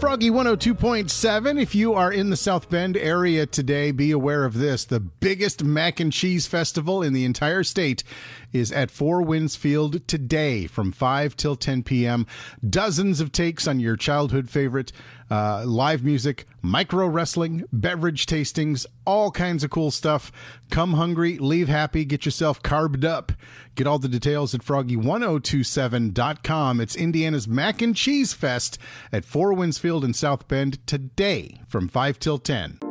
Froggy 102.7. If you are in the South Bend area today, be aware of this. The biggest mac and cheese festival in the entire state is at Four Winds Field today from 5 till 10 p.m. Dozens of takes on your childhood favorite, live music, micro wrestling, beverage tastings, all kinds of cool stuff. Come hungry, leave happy, get yourself carbed up. Get all the details at froggy1027.com. It's Indiana's Mac and Cheese Fest at Four Winds Field in South Bend today from 5 till 10.